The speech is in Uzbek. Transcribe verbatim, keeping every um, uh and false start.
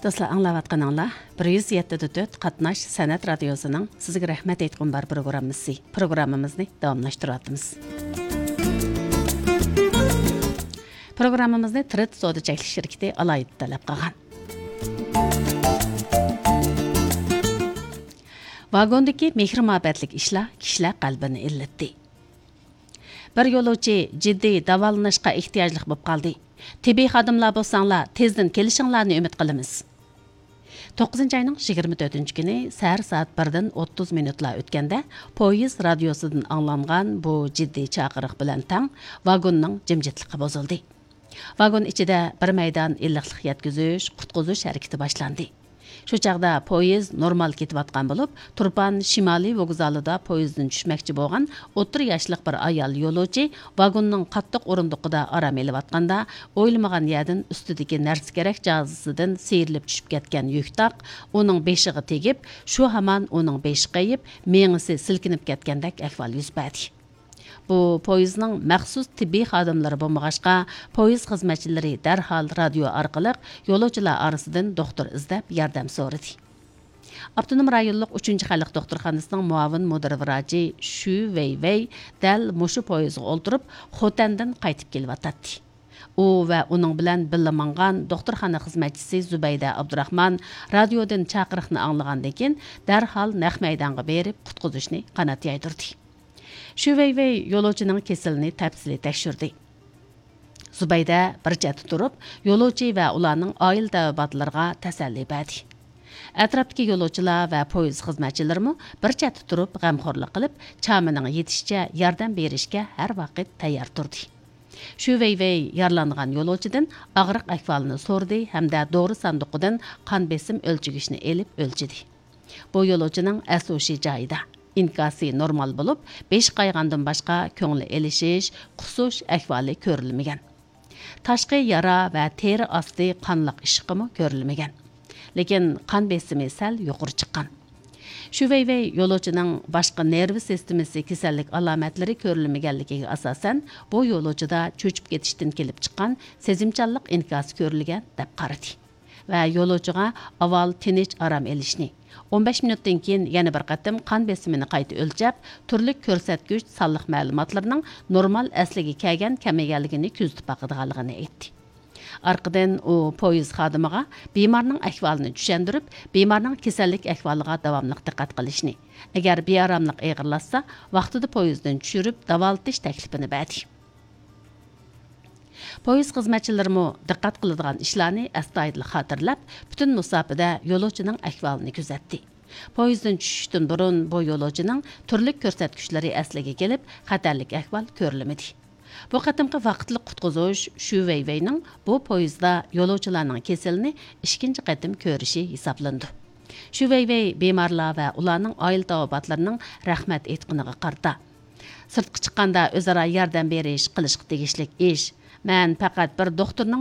Dostlar, anlayatqanыңlar bir yuz yetti nöqta to'rt Qatnaş Sənət Radiosu'nun sizə rəhmət etqin bar proqramımızı, proqramımızı davamlaşdırıyatımız. Proqramımızı Tret Soda Çəkiliş şirkəti alayıb tələb qılğan. Vagondakı mehr-muhabbətlik işlər kişilər qəlbini illətdi. Bir yoluvchi ciddi davolanishga ehtiyojli bo'lib qoldi. Tibbiy xodimlar bo'lsanglar, tezdan kelishinglarni umid qilamiz. to'qqizinchi ayning yigirma to'rtinchi kuni sahar soat birdan o'ttiz minutlar o'tganda poyezd radiosidan anglangan bu jiddiy chaqiriq bilan tang vagonning jimjitligi bozildi. Vagon ichida bir maydon illiqlik yetkazish, qutqizish harakati boshlandi. Shu chaqda poyezd normal ketayotgan bo'lib, Turpan Shimoliy vokzalida poyezddan tushmoqchi bo'lgan o'ttir yoshli bir ayol yo'lovchi vagonning qattiq o'rindiqida aram elayotganda o'ylamagan yerdan ustidagi narsa kerak jazisidan seyrilib tushib ketgan yuktoq uning beshiga tegib, shu hamon uning beshi qayib, mengisi silkinib ketgandek ahvol yuz berdi. Bu poyezdning maxsus tibbiy xodimlari bo'lmag'achqa, poyezd xizmatchilari darhol radio orqali yo'lovchilar orasidan doktor izlab yordam so'radi. Avtonom rayonlik uchinchi xalq doktorxonasining muavin mudir vrachi Shu Veywey dal mushu poyezdga o'ltirib, Xotandan qaytib kelyotdi. U va uning bilan birga mangan doktorxona xizmatchisi Zubayda Abdurahmon radiodan chaqiriqni anglagandan keyin darhol naq maydonga berib qutqizishni qanot yaydirdi. Shu Veywey yo'lovchining kesilini tafsili tekshirdi. Zubayda bir chetda turib, yo'lovchi va ularning oil tavabatlariga tasalli berdi. Atrofdagi yo'lovchilar va poyezd xizmatchilari bir chetda turib, g'amxo'rlik qilib, chamining yetishicha yordam berishga har vaqt tayyor turdi. Shu Veywey yaralangan yo'lovchidan og'riq ahvolini so'rdi hamda dori sanduqidan qon besim o'lchigishni elib o'lchidi. Bu yo'lovchining asosiy joyida. İnkası normal bulup, beş qayğandan başqa köngli elişiş, qusuş ahvoli ko'rilmagan. Tashqi yara va teri asti qanliq ishiqimi ko'rilmagan. Lekin qon besimi sal yuqori chiqqan. Shu Veywey yo'lovchining boshqa nervi sistemasi kasallik alomatlari ko'rilmaganligiga asosan, bu yo'lovchida cho'chib ketishdan kelib chiqqan sezimchanlik inkasi ko'rilgan deb qaradi. Va yo'lovchiga avval tinch aram elishni o'n besh minutdan keyin yana bir qatim qon besimini qayta o'lchab, turli ko'rsatkich sonliq ma'lumotlarning normal asliga kelgan kamaganligini kuzatib baqadiganligini aytdi. Arqadan u poyezd xodimiga bemorning ahvolini tushuntirib, bemorning kasallik ahvoliga davomli diqqat qilishni, agar beoromlik og'irlashsa, vaqtida poyezddan tushirib davolatish taklifini berdi. Poyezd xizmatchilari diqqat qiladigan ishlarni astoydil xotirlab, butun musofada yo'lovchining ahvolini kuzatdi. Poyezddan tushishdan burun bu yo'lovchining turli ko'rsatkichlari asliga kelib, xatarlik ahvol ko'rilmadi. Bu qatimqi vaqtli qutqizish Shu Veyweyning bu poyezdda yo'lovchilarning kesilini ikkinchi qatim ko'rishi hisoblandi. Shu Veywey bemorlar va ularning oila tavobatlarining rahmat etqiniga qarta. Sirtqi chiqqanda o'zaro yordam berish qilishga tegishli ish. Mən faqat bir doktorning